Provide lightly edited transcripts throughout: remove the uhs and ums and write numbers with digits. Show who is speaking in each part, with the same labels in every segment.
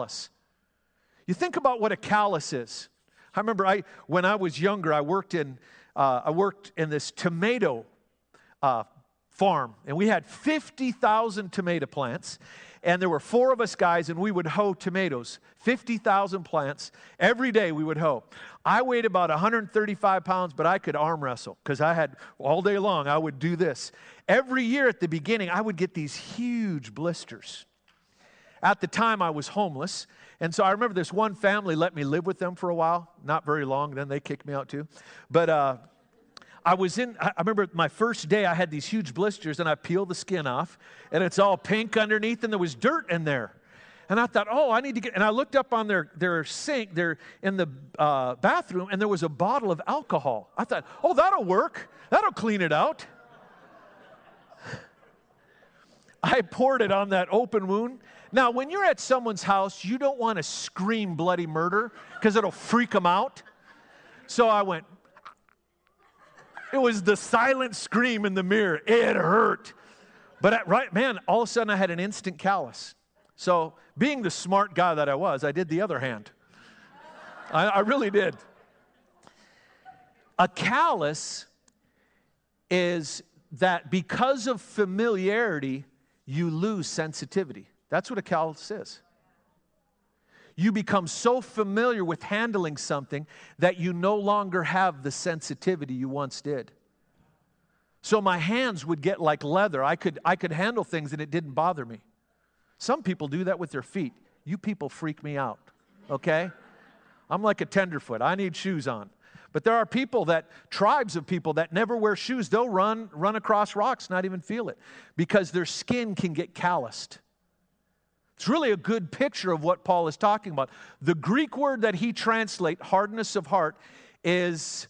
Speaker 1: callus. You think about what a callus is. I remember when I was younger, I worked in this tomato farm, and we had 50,000 tomato plants, and there were 4 of us guys, and we would hoe tomatoes, 50,000 plants. Every day we would hoe. I weighed about 135 pounds, but I could arm wrestle because I had, all day long, I would do this. Every year at the beginning, I would get these huge blisters. At the time, I was homeless, and so I remember this one family let me live with them for a while. Not very long, then they kicked me out too. But I remember my first day, I had these huge blisters, and I peeled the skin off, and it's all pink underneath, and there was dirt in there. And I thought, I need to get, and I looked up on their sink, they're in the bathroom, and there was a bottle of alcohol. I thought, that'll work. That'll clean it out. I poured it on that open wound. Now, when you're at someone's house, you don't want to scream bloody murder because it'll freak them out. So I went, it was the silent scream in the mirror. It hurt. But all of a sudden I had an instant callus. So being the smart guy that I was, I did the other hand. I really did. A callus is that because of familiarity, you lose sensitivity. That's what a callus is. You become so familiar with handling something that you no longer have the sensitivity you once did. So my hands would get like leather. I could handle things and it didn't bother me. Some people do that with their feet. You people freak me out, okay? I'm like a tenderfoot. I need shoes on. But there are tribes of people that never wear shoes. They'll run across rocks, not even feel it, because their skin can get calloused. It's really a good picture of what Paul is talking about. The Greek word that he translates, hardness of heart, is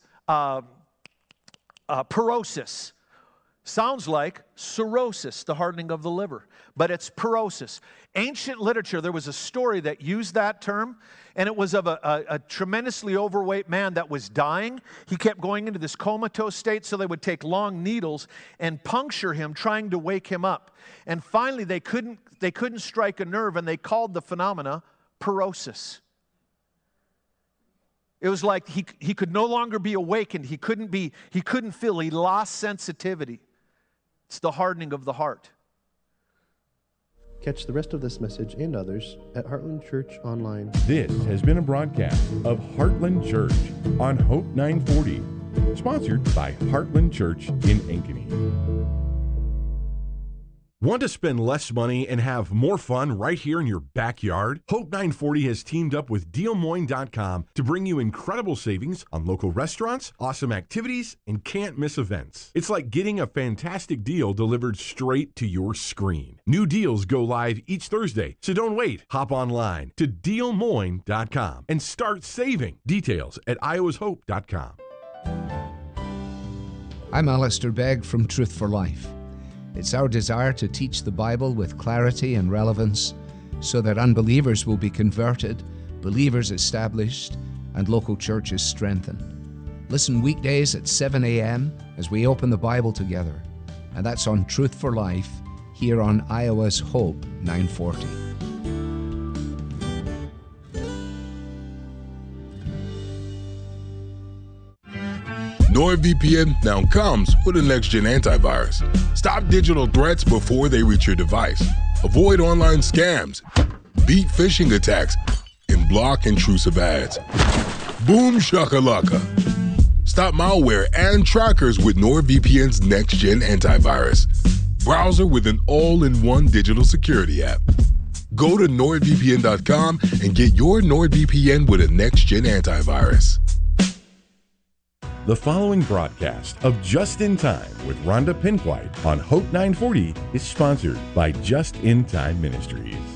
Speaker 1: porosis. Sounds like cirrhosis, the hardening of the liver, but it's porosis. Ancient literature, there was a story that used that term, and it was of a tremendously overweight man that was dying. He kept going into this comatose state, so they would take long needles and puncture him, trying to wake him up. And finally, they couldn't strike a nerve, and they called the phenomena porosis. It was like he could no longer be awakened. He couldn't feel. He lost sensitivity. It's the hardening of the heart.
Speaker 2: Catch the rest of this message and others at Heartland Church Online.
Speaker 3: This has been a broadcast of Heartland Church on Hope 940, sponsored by Heartland Church in Ankeny. Want to spend less money and have more fun right here in your backyard? Hope 940 has teamed up with DealMoine.com to bring you incredible savings on local restaurants, awesome activities, and can't-miss events. It's like getting a fantastic deal delivered straight to your screen. New deals go live each Thursday, so don't wait. Hop online to DealMoine.com and start saving. Details at iowashope.com.
Speaker 4: I'm Alistair Begg from Truth for Life. It's our desire to teach the Bible with clarity and relevance so that unbelievers will be converted, believers established, and local churches strengthened. Listen weekdays at 7 a.m. as we open the Bible together. And that's on Truth for Life here on Iowa's Hope 940.
Speaker 5: NordVPN now comes with a next-gen antivirus. Stop digital threats before they reach your device. Avoid online scams, beat phishing attacks, and block intrusive ads. Boom shakalaka. Stop malware and trackers with NordVPN's next-gen antivirus. Browser with an all-in-one digital security app. Go to NordVPN.com and get your NordVPN with a next-gen antivirus.
Speaker 3: The following broadcast of Just in Time with Rhonda Pinkwhite on Hope 940 is sponsored by Just in Time Ministries.